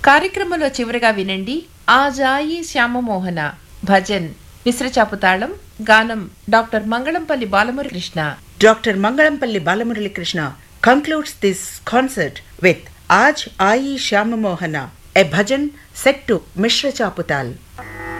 కార్యక్రమంలో చివరిగా వినండి ఆజాయి శ్యామమోహన భజన్ మిశ్రచాపు తాళం గానం doctor Mangalampalli Balamurali Krishna. Dr. Mangalamapalli Balamurali Krishna concludes this concert with Aaj Aayi Shyama Mohana, a bhajan set to Mishra Chaputal.